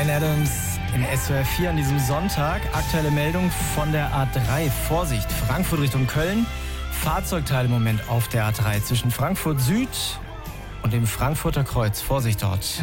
Bryan Adams in SWR 4 an diesem Sonntag. Aktuelle Meldung von der A3. Vorsicht, Frankfurt Richtung Köln. Fahrzeugteil im Moment auf der A3 zwischen Frankfurt Süd und dem Frankfurter Kreuz. Vorsicht dort.